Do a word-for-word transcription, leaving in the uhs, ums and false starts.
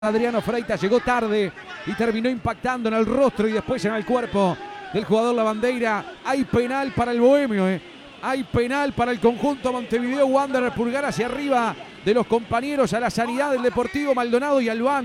Adriano Freitas llegó tarde y terminó impactando en el rostro y después en el cuerpo del jugador Lavandeira. Hay penal para el Bohemio, ¿eh? Hay penal para el conjunto Montevideo Wanderers. Pulgar hacia arriba de los compañeros a la sanidad del Deportivo Maldonado y al banco.